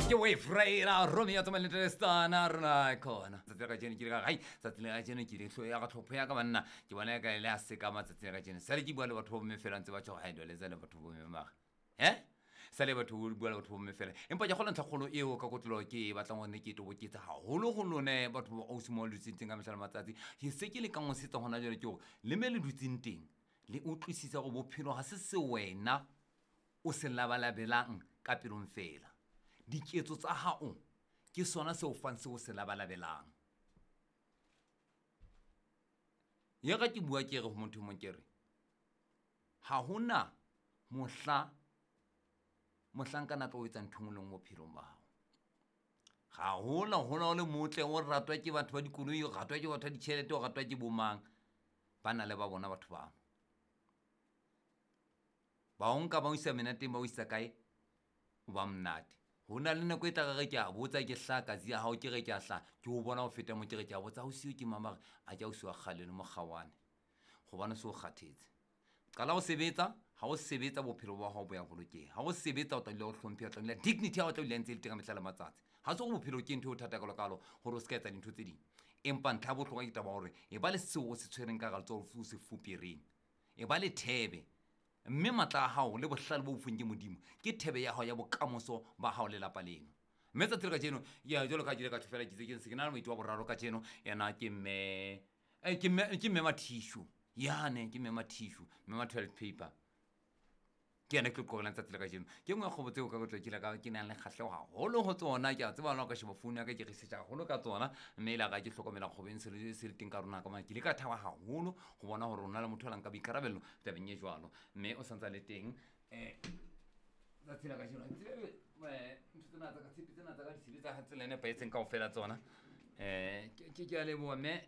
ke way freira Romeo to Melestana rona khona tsa ka jene ke ga hai tsa tla jene ke le hlo ya ga tlhopho ya ka banna ke bona ka le a se ka matsa tsa ka jene sale ke bua le batho me fela ntse ba tšho ha le zale batho bo me maga sale batho bua le batho me fela empa ke gola ntlhagolo eo ka kotlolo ke batlang go ne ke tobo ke tsa haholo go lone batho ba o simo le tsitseng ka mešala matsatsi ke se ke le ka ngositsa gona jalo ke go le me le dutseng teng le utlwisisa go bophelo ga se se wena o se labalabelang ka pelong fela diketso tsa hao ke sona se o fang se o se labalabelang ya ga ke bua ke re go motho mo ke re ha hona mohlankana tlo etsa nthongolong mo phirong ba hao ga hona le motle o ratwa ke batho ba dikoloi o ratwa ke batho ba ditšhelete o ratwa ke bomang ba na le ba bona batho ba o nka ba o isa menateng ba o isa kae o ba mnate hona le nako e tla ga ke a botsa ke hlaka zia ha o ke re ke a hla ke o bona o feta mo ke re ke a botsa o siyo ke mama a ja o siwa khaleno mo khawane go bona se o kgathetse qala o sebetsa ha o sebetsa bophelo ba hao bo ya bolokeha ha o sebetsa o tla le o hlomphe o tla le dignity ya o tla le ntse le tega metla matsatsi ha se go bophelo ke ntho o thata ka lokalo gore o se ka etsa dintho tse ding empa ntla botlhoka ke taba hore e ba le seo o se tshwereng ka galtso o se fupereng e ba le thebe mme matla a hao le bohlale bo ufeng ke modimo ke thebe ya hao ya bokamoso ba hao le lapa leno mme tsa tsela ka jeno ya jalo ka jile ka tshofela ke se ke na le moiti wa boraro ka jeno yana ke me mathishu yane ke me mathishu me toilet paper ke yana ke go lantsa tsela ka jeno ke ngwe go botse o ka go tlokile ka ke nang le khatlego haholo go tsona ke a tseba la ka sheba phone ya ka ke re setja holo ka tsona mme la ga ke hlokomela go beng se le teng ka rona ka ma ke le ka thawa haholo go bona gore rona le motho lang ka bikarabelo tabeng e jwalo mme o santsa le teng tsa tsela ka jeno ntutana tsa ka tsipitsana tsa ka disibitsa ha tsela ne pa etseng ka ofela tsona ke a leboa mme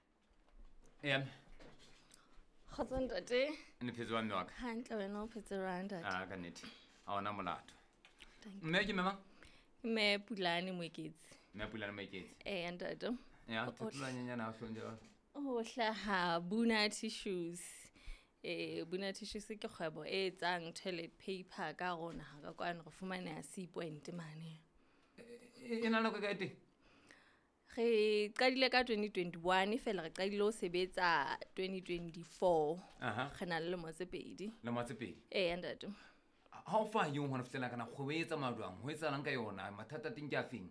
Khatsontate ne phetse wa mmaka hantle wena o phetse randa ka nnete a ona molato mme ke mema me Pulane Moeketsi mme Pulane Moeketsi ntate ya tutulanyana a hlonje o hlaha Buna Tissues Buna Tissues ke kgwebo e etsang toilet paper ka rona ha ka kwana go fumana C point mane ena nako ka teng re qadile ka 2021 fela re qadile o sebetsa 2024 re na le mo tse pedi ntate how far you want to feel like na go etsa madwang ho etsa lang ka yona mathata teng ke a feng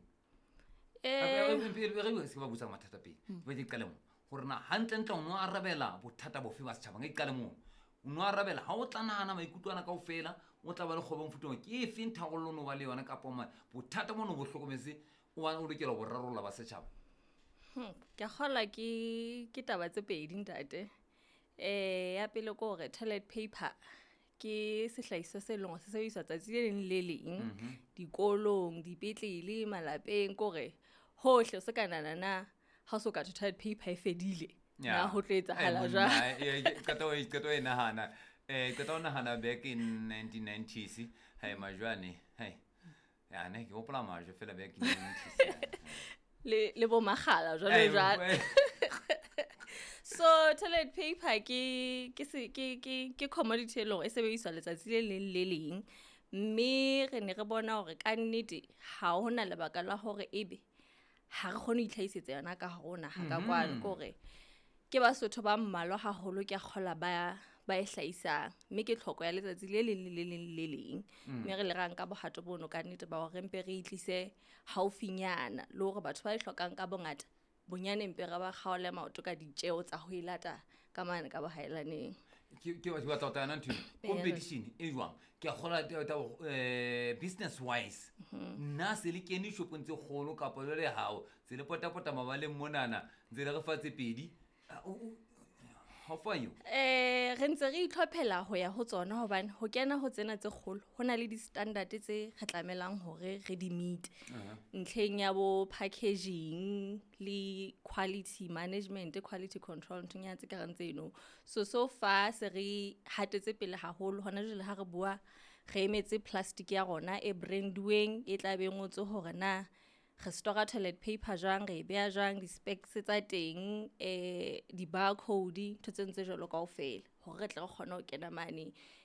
re se ba butsa mathata pele ba di qale mo gore na hantle ntla o no arabela bothata bofe ba setšhaba ngai qale mo o no arabela ha o tla nana maikutwana ka ofela o tla ba le kgobong futong ke efeng thagollo no ba le yona ka poma bothata mo no bo hlokometse o ba o lekela go rarolla ba setšhaba ke kgola ke taba tse pedi ntate ya pele ko gore toilet paper ke sehlahiswa se lengwe se sebediswa tsatsi le leng le leng dikolong dipetlele malapeng kore hohle se ka nana ha so ka toilet paper e fedile na ho tlo etsahala jwang ka to e nahana ka to nahana back in 1990s majwane ya ne ke gopola majo fela back in 1990s le bo magala jwalo so toilet paper ke commodity lo e sebediswa letsatsi le leng le leng mme re ne re bona hore ka nnete ha hona lebaka la hore ebe ha re kgone itlhaisetsa yona ka rona ha ka kwana kore ke ba sotho ba mmalwa haholo ke a kgola ba e hlaisang mme ke tlhoko ya letsatsi le leng le leng mme re le rang ka bohato bono ka nnete ba hore mpe re itlise haufinyana le hore batho ba e hlokang ka bongata bonyane mpe ra ba kgaole maoto ka ditjeo tsa ho ilata ka mane ka bohaelaneng ke ba tsa tana ntho competition e jwang ke a gola business wise nna se le kene shopong tse kgolo ka polo le hao se le potapota mabaleng monana ntse le re fatse pedi how far you re ntse re itlhophela ho ya ho tsona hobane ho kena ho tsena tse kgolo hona le di standard tse re tlamelang hore re di meet ntlheng ya bo packaging le quality management quality control ntnya tse ka rantse eno so far se re hatetse pele haholo hona jwale ha re bua re emetse plastic ya rona e branduweng e tla be ngotse hore na re store toilet paper jwang re beya jwang di specs tsa teng di barcode ntse jalo kaofela hore re tle re kgone ho kena mane